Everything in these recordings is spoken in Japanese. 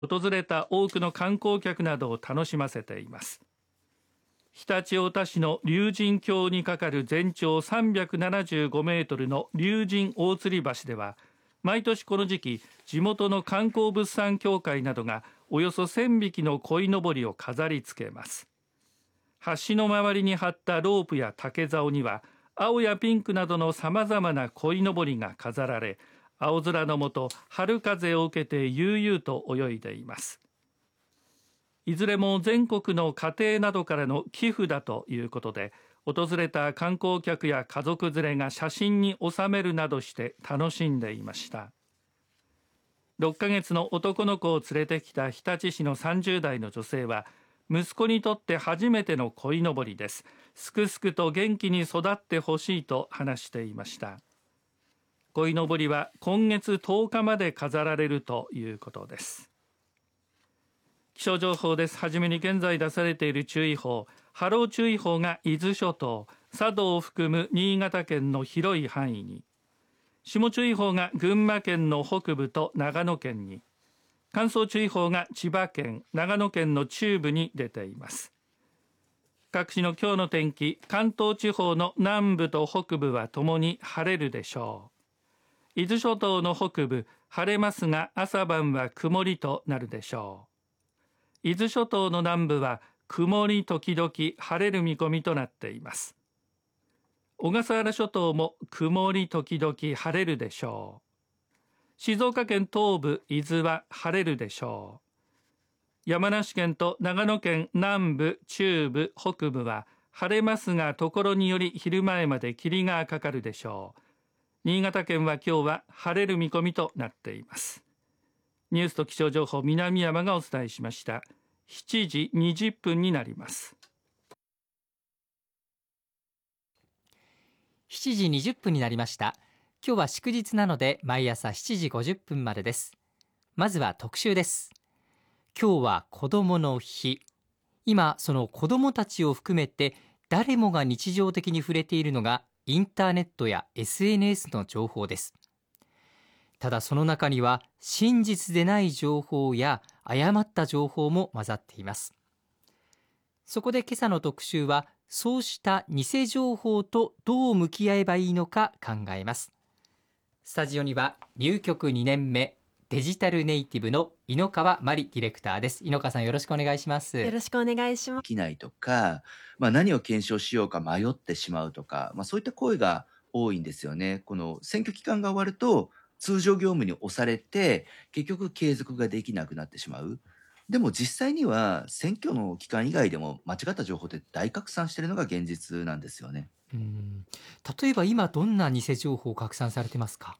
訪れた多くの観光客などを楽しませています。常陸太田市の竜神峡に架かる全長375メートルの竜神大吊橋では、毎年この時期、地元の観光物産協会などがおよそ1000匹の鯉のぼりを飾り付けます。橋の周りに張ったロープや竹竿には青やピンクなどのさまざまな鯉のぼりが飾られ、青空の下、春風を受けて悠々と泳いでいます。いずれも全国の家庭などからの寄付だということで、訪れた観光客や家族連れが写真に収めるなどして楽しんでいました。6ヶ月の男の子を連れてきた日立市の30代の女性は、息子にとって初めての鯉のぼりです。すくすくと元気に育ってほしいと話していました。鯉のぼりは今月10日まで飾られるということです。気象情報です。はじめに現在出されている注意報、波浪注意報が伊豆諸島、佐渡を含む新潟県の広い範囲に、霜注意報が群馬県の北部と長野県に、乾燥注意報が千葉県、長野県の中部に出ています。各地の今日の天気、関東地方の南部と北部はともに晴れるでしょう。伊豆諸島の北部、晴れますが朝晩は曇りとなるでしょう。伊豆諸島の南部は曇り時々晴れる見込みとなっています。小笠原諸島も曇り時々晴れるでしょう。静岡県東部、伊豆は晴れるでしょう。山梨県と長野県南部、中部、北部は晴れますがところにより昼前まで霧がかかるでしょう。新潟県は今日は晴れる見込みとなっています。ニュースと気象情報、南山がお伝えしました。7時20分になります。 7時20分になりました。今日は祝日なので毎朝7時50分までです。まずは特集です。今日は子どもの日。今その子どもたちを含めて誰もが日常的に触れているのがインターネットや SNS の情報です。ただその中には真実でない情報や誤った情報も混ざっています。そこで今朝の特集は、そうした偽情報とどう向き合えばいいのか考えます。スタジオには入局2年目デジタルネイティブの井ノ川真理ディレクターです。井ノ川さん、よろしくお願いします。 よろしくお願いします。 できないとか、何を検証しようか迷ってしまうとか、そういった声が多いんですよね。この選挙期間が終わると通常業務に押されて結局継続ができなくなってしまう。でも実際には選挙の期間以外でも間違った情報って大拡散しているのが現実なんですよね。 例えば今どんな偽情報拡散されてますか？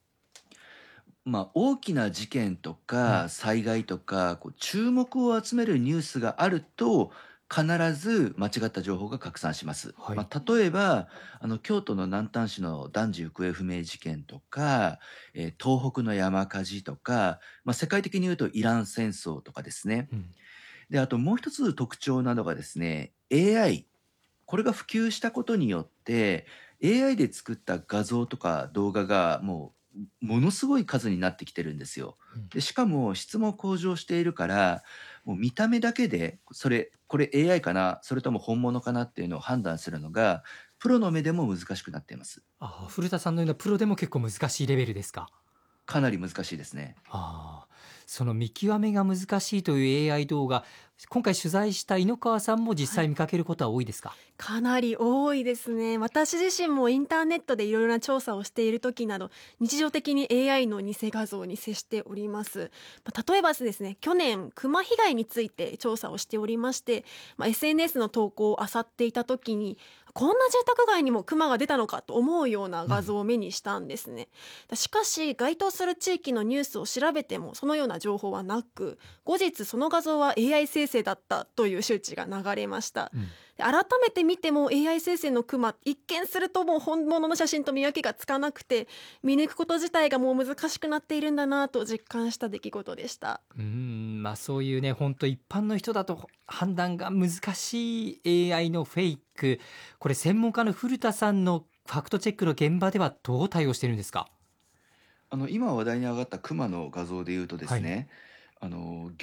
大きな事件とか災害とか、注目を集めるニュースがあると必ず間違った情報が拡散します。 はい。 例えば京都の南丹市の男児行方不明事件とか、東北の山火事とか、世界的に言うとイラン戦争とかですね。で、あともう一つ特徴なのがですね、AI。これが普及したことによって AI で作った画像とか動画がものすごい数になってきてるんですよ。でしかも質も向上しているから、もう見た目だけでこれ AI かな、それとも本物かなっていうのを判断するのがプロの目でも難しくなっています。 古田さんのようなプロでも結構難しいレベルですか？ かなり難しいですね。 その見極めが難しいという AI 動画、今回取材した井ノ川さんも実際見かけることは多いですか？ かなり多いですね。私自身もインターネットでいろいろな調査をしている時など、日常的に AI の偽画像に接しております。例えばですね、去年クマ被害について調査をしておりまして、SNS の投稿を漁っていた時に、こんな住宅街にもクマが出たのかと思うような画像を目にしたんですね。しかし該当する地域のニュースを調べてもそのような情報はなく、後日その画像は AI 生成だったという周知が流れました。改めて見ても AI 生成のクマ、一見するともう本物の写真と見分けがつかなくて、見抜くこと自体がもう難しくなっているんだなと実感した出来事でした。 そういうね、本当一般の人だと判断が難しい AI のフェイク、これ専門家の古田さんのファクトチェックの現場ではどう対応しているんですか？ 今話題に上がったクマの画像でいうとですね、 あの